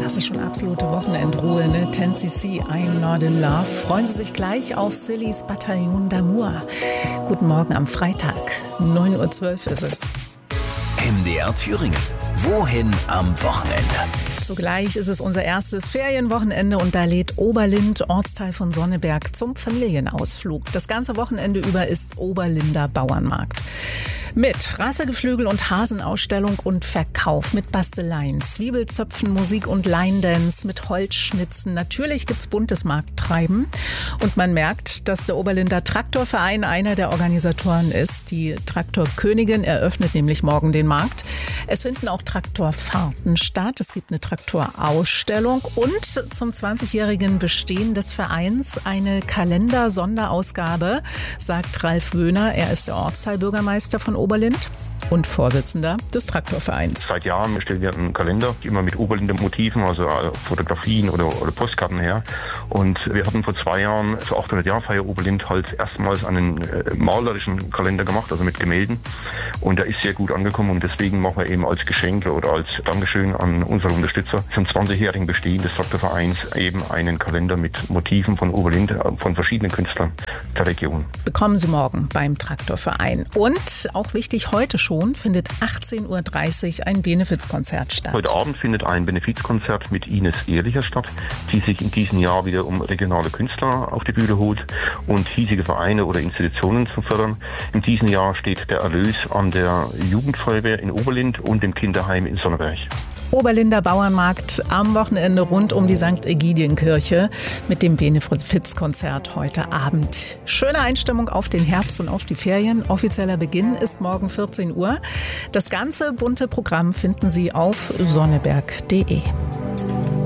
Das ist schon absolute Wochenendruhe, ne? 10cc, I'm Not in Love. Freuen Sie sich gleich auf Sillys Bataillon d'Amour. Guten Morgen am Freitag, 9:12 Uhr ist es. MDR Thüringen. Wohin am Wochenende? Zugleich ist es unser erstes Ferienwochenende und da lädt Oberlind, Ortsteil von Sonneberg, zum Familienausflug. Das ganze Wochenende über ist Oberlinder Bauernmarkt. Mit Rassegeflügel und Hasenausstellung und Verkauf, mit Basteleien, Zwiebelzöpfen, Musik und Line-Dance, mit Holzschnitzen. Natürlich gibt's buntes Markttreiben. Und man merkt, dass der Oberlinder Traktorverein einer der Organisatoren ist. Die Traktorkönigin eröffnet nämlich morgen den Markt. Es finden auch Traktorfahrten statt. Es gibt eine Traktorausstellung und zum 20-jährigen Bestehen des Vereins eine Kalender-Sonderausgabe, sagt Ralf Wöhner. Er ist der Ortsteilbürgermeister von Oberlind und Vorsitzender des Traktorvereins. Seit Jahren stellen wir einen Kalender, immer mit Oberlinder Motiven, also Fotografien oder Postkarten her. Und wir hatten vor 2 Jahren zur 800-Jahr-Feier Oberlind halt erstmals einen malerischen Kalender gemacht, also mit Gemälden. Und der ist sehr gut angekommen und deswegen machen wir eben als Geschenk oder als Dankeschön an unsere Unterstützer zum 20-jährigen Bestehen des Traktorvereins eben einen Kalender mit Motiven von Oberlind, von verschiedenen Künstlern der Region. Bekommen Sie morgen beim Traktorverein. Und auch wichtig, heute schon findet 18:30 Uhr ein Benefizkonzert statt. Heute Abend findet ein Benefizkonzert mit Ines Ehrlicher statt, die sich in diesem Jahr wieder um regionale Künstler auf die Bühne holt und hiesige Vereine oder Institutionen zu fördern. In diesem Jahr steht der Erlös an der Jugendfeuerwehr in Oberlind und dem Kinderheim in Sonneberg. Oberlinder Bauernmarkt am Wochenende rund um die St. Ägidienkirche mit dem Benefizkonzert heute Abend. Schöne Einstimmung auf den Herbst und auf die Ferien. Offizieller Beginn ist morgen 14 Uhr. Das ganze bunte Programm finden Sie auf sonneberg.de.